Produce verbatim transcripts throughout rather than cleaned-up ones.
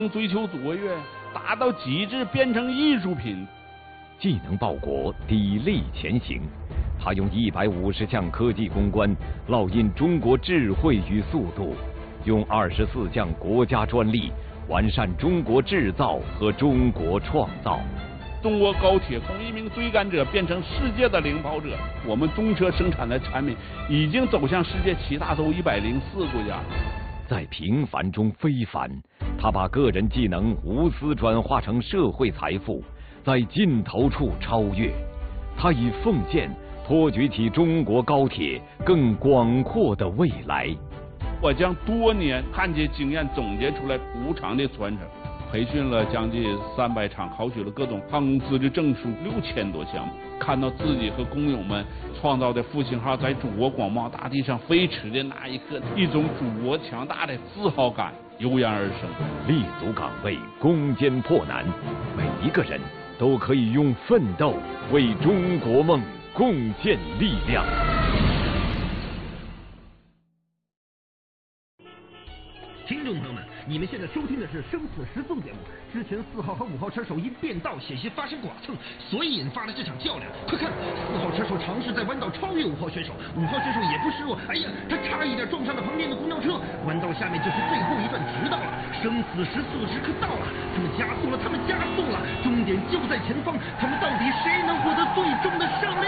追求卓越，达到极致，变成艺术品。 既能报国，砥砺前行。他用一百五十项科技攻关烙印中国智慧与速度，用二十四项国家专利完善中国制造和中国创造。 中国高铁从一名追赶者变成世界的领跑者，我们中车生产的产品已经走向世界七大洲一百零四国家。 在平凡中非凡，他把个人技能无私转化成社会财富，在尽头处超越。他以奉献托举起中国高铁更广阔的未来。 我将多年焊接经验总结出来无偿的传承，培训了将近三百场，考取了各种航空资质证书六千多项目。看到自己和工友们创造的复兴号在祖国广袤大地上飞驰的那一刻，一种祖国强大的自豪感油然而生。 立足岗位，攻坚破难，每一个人都可以用奋斗为中国梦贡献力量。 听众朋友们，你们现在收听的是《生死时送》节目。之前四号和五号车手因变道险些发生剐蹭，所以引发了这场较量。快看，四号车手尝试在弯道超越五号选手，五号选手也不示弱，哎呀，他差一点撞上了旁边的公交车。弯道下面就是最后一段直道了，生死时速时刻到了，他们加速了，他们加速了，终点就在前方，他们到底谁能获得最终的胜利？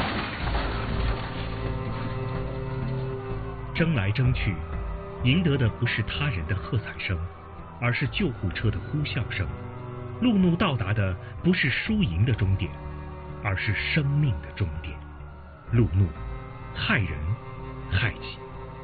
争来争去，赢得的不是他人的喝彩声，而是救护车的呼啸声。路怒到达的不是输赢的终点，而是生命的终点。路怒，害人害己。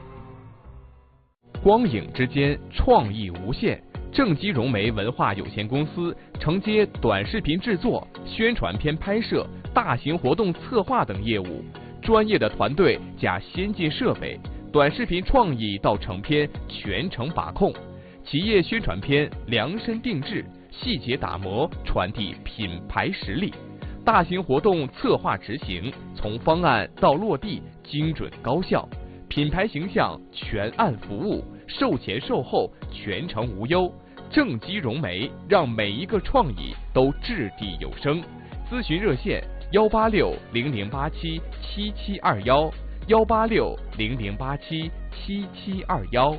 光影之间，创意无限。正基融媒文化有限公司承接短视频制作、宣传片拍摄、大型活动策划等业务，专业的团队加先进设备。短视频创意到成片全程把控，企业宣传片量身定制，细节打磨，传递品牌实力。大型活动策划执行，从方案到落地精准高效，品牌形象全案服务，售前售后全程无忧。正基融媒让每一个创意都掷地有声。咨询热线：幺八六零零八七七七二幺。幺八六零零八七七七二幺。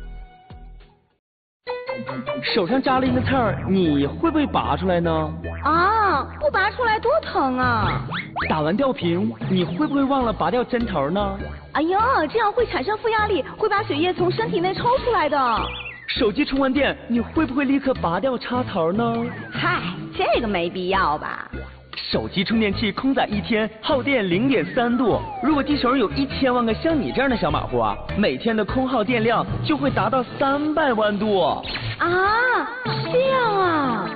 手上扎了一个刺儿，你会不会拔出来呢？ 啊，不拔出来多疼啊！ 打完吊瓶，你会不会忘了拔掉针头呢？ 哎呦，这样会产生负压力，会把血液从身体内抽出来的。 手机充完电，你会不会立刻拔掉插头呢？ 嗨，这个没必要吧。 手机充电器空载一天耗电零点三度，如果地球上有一千万个像你这样的小马虎啊，每天的空耗电量就会达到三百万度。 啊，这样啊！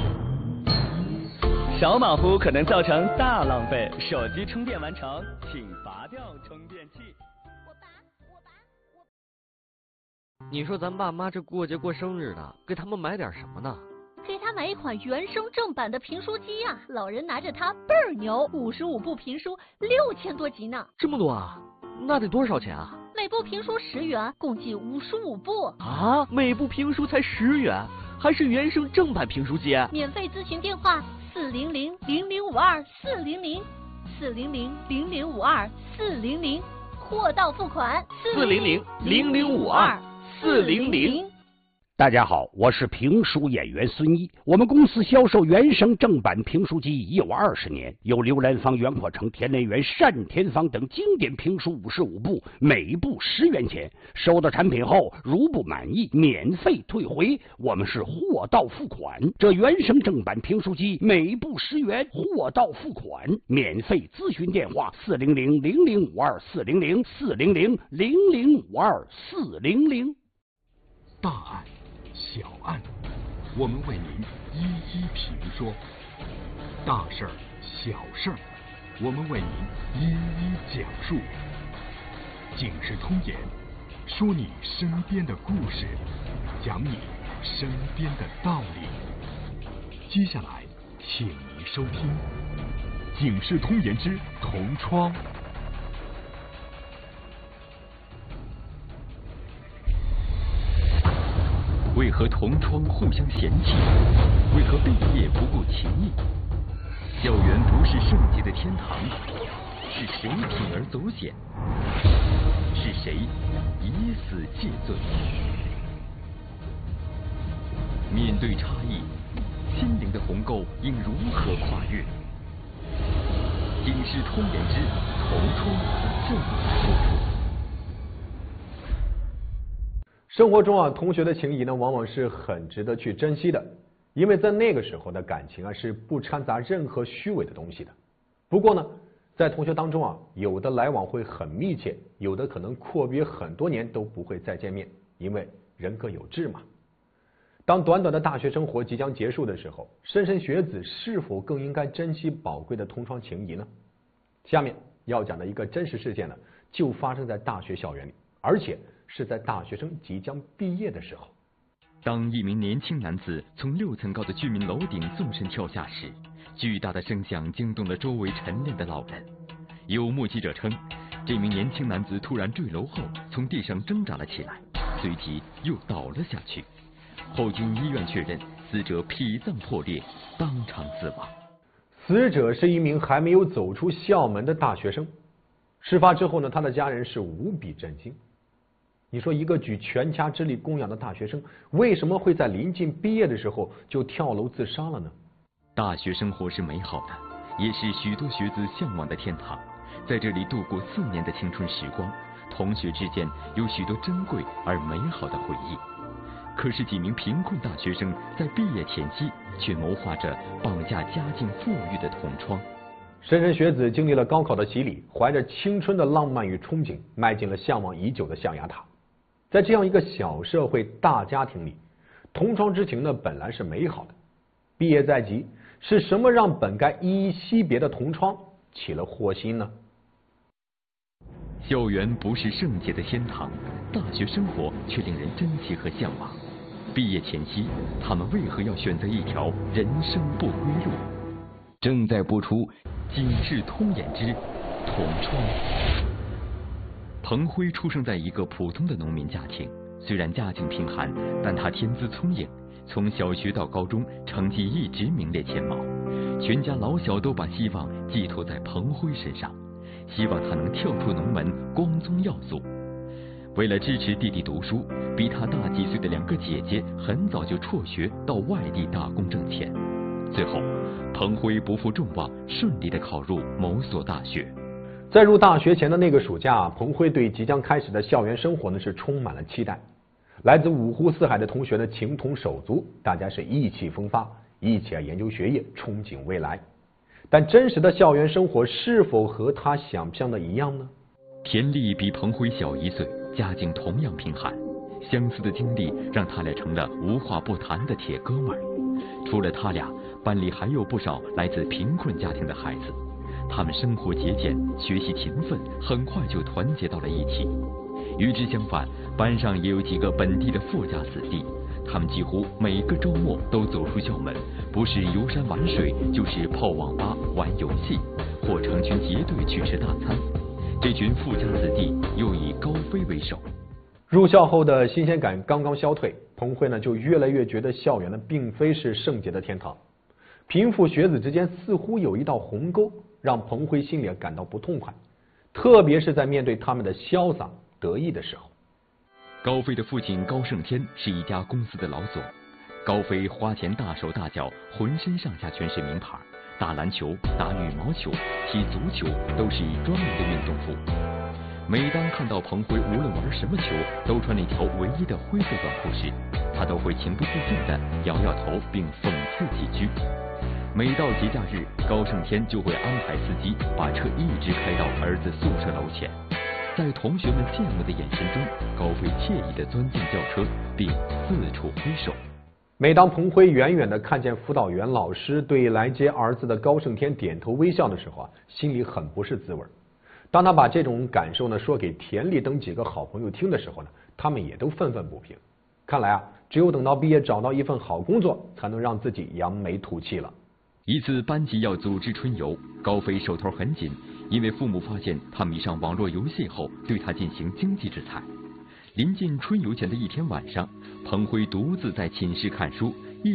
小马虎可能造成大浪费，手机充电完成，请拔掉充电器。 我拔，我拔，我。 你说咱爸妈这过节过生日的，给他们买点什么呢？ 给他买一款原声正版的评书机呀、啊，老人拿着它倍儿牛，五十五部评书，六千多集呢。 这么多啊？那得多少钱啊？ 每部评书十元，共计五十五部。 啊，每部评书才十元，还是原声正版评书机？ 免费咨询电话：四零零零零五二四零零，四零零零零五二四零零，货到付款。 四零零零零五二四零零。 大家好，我是评书演员孙一。我们公司销售原声正版评书机已有二十年，有刘兰芳、袁阔成、田连元、单田芳等经典评书五十五部，每部十元钱。收到产品后，如不满意，免费退回。我们是货到付款。这原声正版评书机每部十元，货到付款，免费咨询电话：四零零零零五二四零零四零零零零五二四零零。 大案。小案，我们为您一一评说；大事儿、小事儿，我们为您一一讲述。警世通言，说你身边的故事，讲你身边的道理。接下来，请您收听《警世通言之同窗》。 为何同窗互相嫌弃？为何毕业不顾情谊？校园不是圣洁的天堂，是谁铤而走险？是谁以死谢罪？面对差异，心灵的鸿沟应如何跨越？警示通言之同窗正在播出。 生活中啊，同学的情谊呢，往往是很值得去珍惜的，因为在那个时候的感情啊，是不掺杂任何虚伪的东西的。不过呢，在同学当中啊，有的来往会很密切，有的可能阔别很多年都不会再见面，因为人各有志嘛。当短短的大学生活即将结束的时候，莘莘学子是否更应该珍惜宝贵的同窗情谊呢？下面要讲的一个真实事件呢，就发生在大学校园里，而且是在大学生即将毕业的时候。 当一名年轻男子从六层高的居民楼顶纵身跳下时，巨大的声响惊动了周围晨练的老人。有目击者称，这名年轻男子突然坠楼后，从地上挣扎了起来，随即又倒了下去。后经医院确认，死者脾脏破裂，当场死亡。 死者是一名还没有走出校门的大学生。事发之后呢，他的家人是无比震惊。你说一个举全家之力供养的大学生，为什么会在临近毕业的时候就跳楼自杀了呢？ 大学生活是美好的，也是许多学子向往的天堂。在这里度过四年的青春时光，同学之间有许多珍贵而美好的回忆。可是几名贫困大学生在毕业前夕，却谋划着绑架家境富裕的同窗。 莘莘学子经历了高考的洗礼，怀着青春的浪漫与憧憬，迈进了向往已久的象牙塔。在这样一个小社会大家庭里，同窗之情呢本来是美好的。毕业在即，是什么让本该依依惜别的同窗起了祸心呢？ 校园不是圣洁的天堂，大学生活却令人珍惜和向往。毕业前夕，他们为何要选择一条人生不归路？正在播出《警示通言之同窗》。彭辉出生在一个普通的农民家庭，虽然家境贫寒，但他天资聪颖，从小学到高中成绩一直名列前茅。全家老小都把希望寄托在彭辉身上，希望他能跳出农门，光宗耀祖。为了支持弟弟读书，比他大几岁的两个姐姐很早就辍学到外地打工挣钱。最后，彭辉不负众望，顺利的考入某所大学。 在入大学前的那个暑假，彭辉对即将开始的校园生活呢是充满了期待。来自五湖四海的同学呢情同手足，大家是意气风发，一起啊研究学业，憧憬未来。但真实的校园生活是否和他想象的一样呢？ 田丽比彭辉小一岁，家境同样贫寒，相似的经历让他俩成了无话不谈的铁哥们儿。除了他俩，班里还有不少来自贫困家庭的孩子，他们生活节俭，学习勤奋，很快就团结到了一起。与之相反，班上也有几个本地的富家子弟，他们几乎每个周末都走出校门，不是游山玩水，就是泡网吧玩游戏，或成群结队去吃大餐。这群富家子弟又以高飞为首。 入校后的新鲜感刚刚消退，彭辉呢就越来越觉得校园呢并非是圣洁的天堂。贫富学子之间似乎有一道鸿沟，让彭辉心里感到不痛快，特别是在面对他们的潇洒得意的时候。 高飞的父亲高胜天是一家公司的老总，高飞花钱大手大脚，浑身上下全是名牌，打篮球、打羽毛球、踢足球都是专门的运动服。每当看到彭辉无论玩什么球都穿那条唯一的灰色短裤时，他都会情不自禁地摇摇头并讽刺几句。每到节假日，高胜天就会安排司机把车一直开到儿子宿舍楼前。在同学们羡慕的眼神中，高飞惬意地钻进轿车，并四处挥手。 每当彭辉远远地看见辅导员老师对来接儿子的高胜天点头微笑的时候啊，心里很不是滋味。当他把这种感受呢说给田丽等几个好朋友听的时候呢，他们也都愤愤不平。看来啊，只有等到毕业找到一份好工作，才能让自己扬眉吐气了。 一次班级要组织春游，高飞手头很紧，因为父母发现他迷上网络游戏后，对他进行经济制裁。临近春游前的一天晚上， 彭辉独自在寝室看书，